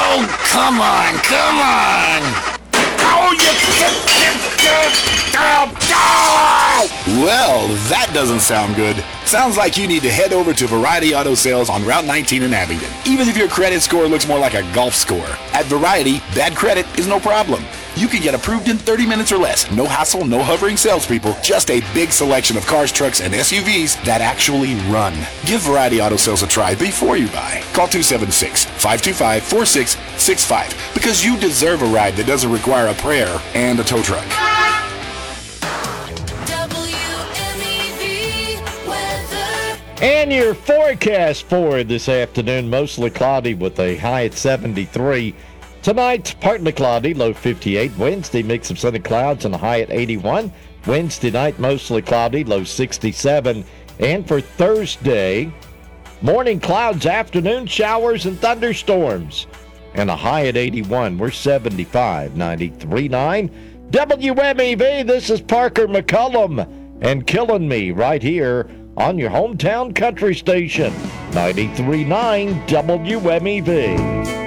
Oh, come on, come on! Oh, well, that doesn't sound good. Sounds like you need to head over to Variety Auto Sales on Route 19 in Abingdon. Even if your credit score looks more like a golf score. At Variety, bad credit is no problem. You can get approved in 30 minutes or less. No hassle, no hovering salespeople. Just a big selection of cars, trucks, and SUVs that actually run. Give Variety Auto Sales a try before you buy. Call 276-525-4665 because you deserve a ride that doesn't require a prayer and a tow truck. And your forecast for this afternoon, mostly cloudy with a high at 73. Tonight, partly cloudy, low 58. Wednesday, mix of sunny clouds and a high at 81. Wednesday night, mostly cloudy, low 67. And for Thursday, morning clouds, afternoon showers and thunderstorms, and a high at 81. We're 75, 93.9. WMEV, this is Parker McCullum and Killing Me right here on your hometown country station, 93.9 WMEV.